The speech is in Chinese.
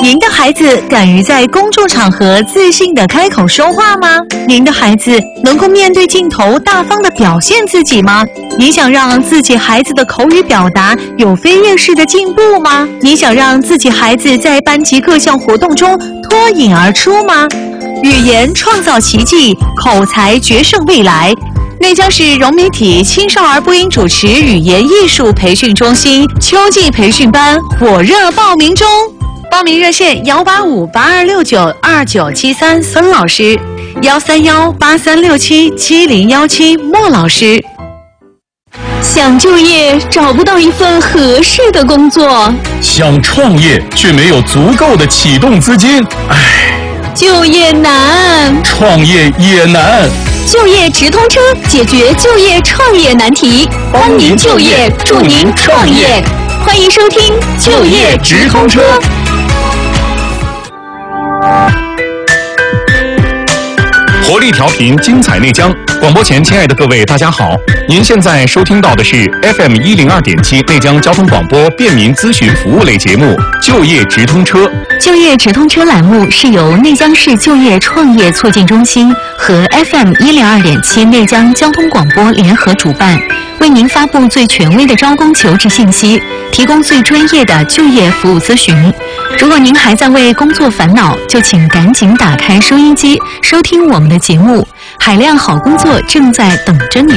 您的孩子敢于在公众场合自信地开口说话吗？您的孩子能够面对镜头大方地表现自己吗？你想让自己孩子的口语表达有飞跃式的进步吗？你想让自己孩子在班级各项活动中脱颖而出吗？语言创造奇迹，口才决胜未来。内江市融媒体青少儿播音主持语言艺术培训中心秋季培训班火热报名中，报名热线18582692973孙老师，13183677017莫老师。想就业找不到一份合适的工作， 想创业却没有足够的启动资金， 就业难， 创业也难。 就业直通车解决就业创业难题，帮您就业，助您创业。欢迎收听就业直通车。 活力调频，精彩内江。广播前，亲爱的各位，大家好！您现在收听到的是 FM102.7内江交通广播便民咨询服务类节目《就业直通车》。 就业直通车栏目是由内江市就业创业促进中心和 FM102.7内江交通广播联合主办，为您发布最权威的招工求职信息，提供最专业的就业服务咨询。如果您还在为工作烦恼，就请赶紧打开收音机，收听我们的节目。海量好工作正在等着你。